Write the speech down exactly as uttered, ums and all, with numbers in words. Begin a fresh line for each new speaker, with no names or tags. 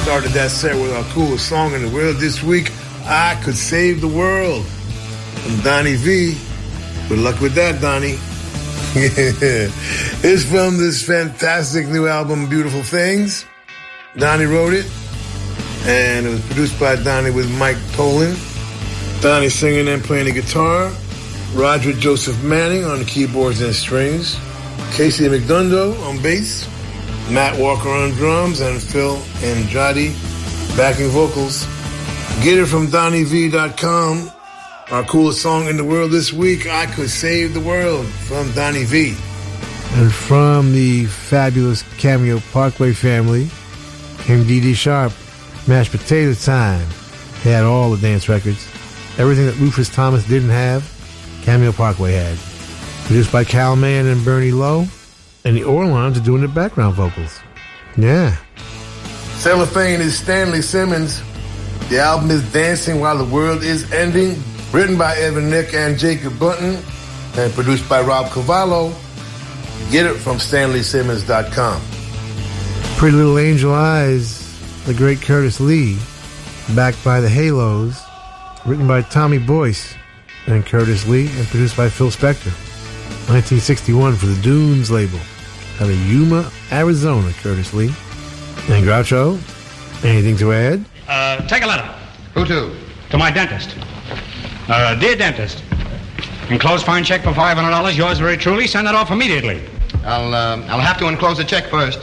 started that set with our coolest song in the world this week, I Could Save the World, from Donnie V. Good luck with that, Donnie. It's from this fantastic new album, Beautiful Things. Donnie wrote it, and it was produced by Donnie with Mike Tolan. Donnie singing and playing the guitar. Roger Joseph Manning on the keyboards and strings. Casey McDonough on bass. Matt Walker on drums, and Phil Andrade backing vocals. Get it from Donnie V dot com. Our coolest song in the world this week, I Could Save the World, from Donnie V.
And from the fabulous Cameo Parkway family came Dee Dee Sharp. Mashed Potato Time. They had all the dance records. Everything that Rufus Thomas didn't have, Cameo Parkway had. Produced by Cal Mann and Bernie Lowe. And the Orlons are doing the background vocals. Yeah.
Cellophane is Stanley Simmons. The album is Dancing While the World is Ending. Written by Evan Nick and Jacob Bunton. And produced by Rob Cavallo. Get it from Stanley Simmons dot com.
Pretty Little Angel Eyes, the great Curtis Lee. Backed by the Halos. Written by Tommy Boyce and Curtis Lee. And produced by Phil Spector. nineteen sixty-one for the Dunes label. Out of Yuma, Arizona, Curtis Lee. And Groucho, anything to add?
Uh, take a letter.
Who to?
To my dentist. Uh, dear dentist, enclosed fine check for five hundred dollars. Yours very truly. Send that off immediately.
I'll, uh, I'll have to enclose a check first.